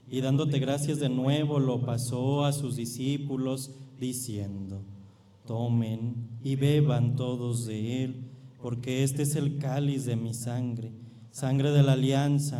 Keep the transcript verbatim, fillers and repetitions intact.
y dándote gracias de nuevo lo pasó a sus discípulos, diciendo: tomen y beban todos de él, porque este es el cáliz de mi sangre, sangre de la alianza,